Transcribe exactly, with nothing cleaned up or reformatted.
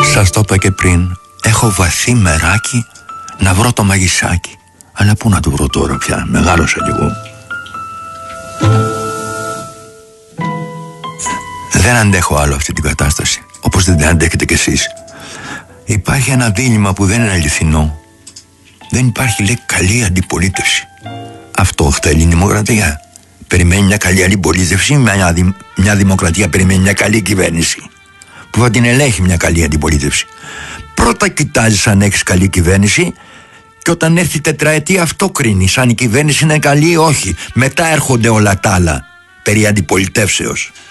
Σας το είπα και πριν, έχω βαθύ μεράκι να βρω το μαγισσάκι. Αλλά πού να το βρω τώρα πια, μεγάλωσα κι εγώ. Δεν αντέχω άλλο αυτή την κατάσταση, όπως δεν την αντέχετε κι εσείς. Υπάρχει ένα δίλημμα που δεν είναι αληθινό. Δεν υπάρχει, λέει, καλή αντιπολίτευση. Αυτό θέλει η δημοκρατία. Περιμένει μια καλή αντιπολίτευση, μια, δη, μια δημοκρατία περιμένει μια καλή κυβέρνηση που θα την ελέγχει μια καλή αντιπολίτευση. Πρώτα κοιτάζεις αν έχεις καλή κυβέρνηση και όταν έρθει η τετραετία αυτό κρίνεις αν η κυβέρνηση είναι καλή ή όχι. Μετά έρχονται όλα τα άλλα περί αντιπολιτεύσεως.